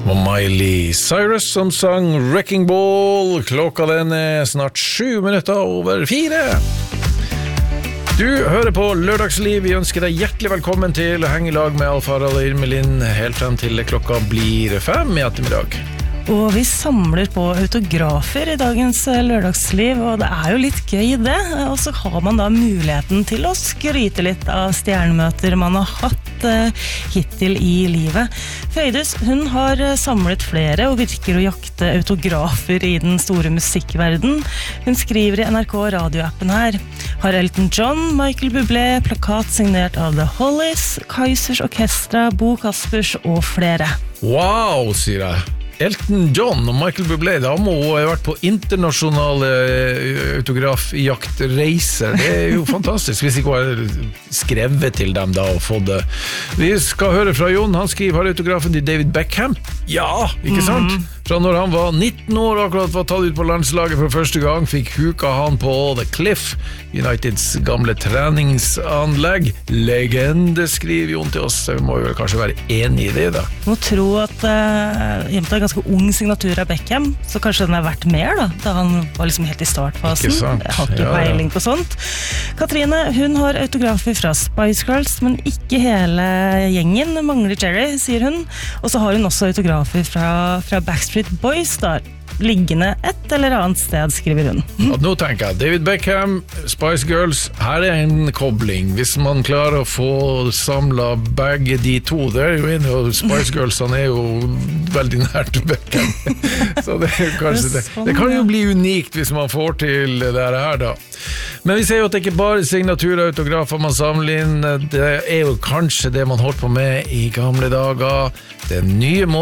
Miley Cyrus som sang Wrecking Ball. Klokka den snart 7:07. Du hører på Lørdagsliv. Vi ønsker deg hjertelig velkommen til å henge i lag med Alf Harald og Irmelin helt frem til klokka blir 5 i ettermiddag. Og vi samler på autografer i dagens Lørdagsliv, og det jo litt gøy det. Og så har man da muligheten til å skryte litt av stjernemøter man har hatt hittil i livet. Føydus, hun har samlet flere og virker å jakte autografer i den store musikkverden. Hun skriver i NRK radioappen her. Har Elton John, Michael Bublé, plakat signert av The Hollies, Kaizers Orkestra, Bo Kaspers og flere. Wow, sier jeg. Elton John og Michael Bublé, da må hun ha vært på internasjonale autografjaktreiser. Det jo fantastisk, hvis ikke hun har skrevet til dem da og fått det. Vi skal høre fra Jon, han skriver, har autografen til David Beckham? Ja, ikke sant? Fra når han var 19 år, akkurat var tatt ut på landslaget for første gang, fikk huka han på The Cliff, Uniteds gamle treningsanlegg. Legende, skriver Jon til oss. Vi må jo kanskje være enig i det da. Må tro at Jemta er ganske ung signatur av Beckham, så kanskje den har vært mer da han var liksom helt i startfasen. Jeg har ikke peiling på sånt. Katrine, hun har autografer fra Spice Girls, men ikke hele gjengen, mangler Jerry, sier hun. Og så har hun også autografer fra Backstreet Boys da, liggende et eller annet sted, skriver hun. Nå tenker jeg, David Beckham, Spice Girls, her en kobling. Hvis man klarer å få samlet begge de to, det jo inne, og Spice Girls, han jo veldig nært Beckham. Så det kanskje det. Det kan jo bli unikt hvis man får til det her da. Men vi ser jo at det ikke bare signatur og autografer man samler inn, det jo kanskje det man holdt på med i gamle dager. Det nye måten